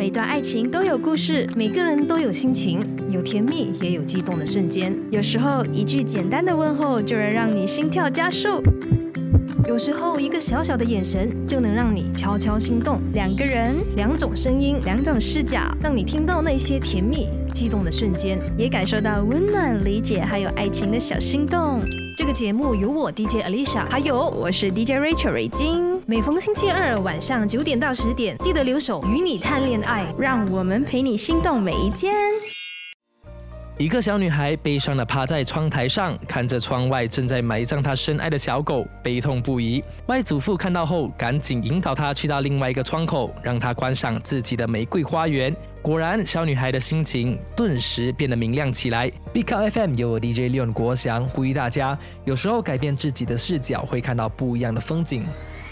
每段爱情都有故事， 每个人都有心情，有甜蜜也有激动的瞬间。 有时候一句简单的问候就能让你心跳加速， 有时候一个小小的眼神就能让你悄悄心动。 两个人， 两种声音， 两种视角， 让你听到那些甜蜜激动的瞬间， 也感受到温暖、理解还有爱情的小心动。 这个节目由我 DJ Alicia， 还有我是 DJ Rachel 蕊晶。 每逢星期二晚上9点到10点，记得留守与你谈恋爱， 让我们陪你心动每一天。 一个小女孩悲伤地趴在窗台上，看着窗外正在埋葬她深爱的小狗，悲痛不已。外祖父看到后，赶紧引导她去到另外一个窗口，让她观赏自己的玫瑰花园。果然，小女孩的心情顿时变得明亮起来。 Big Car FM 由我 DJ Leon 国祥呼吁大家，有时候改变自己的视角，会看到不一样的风景。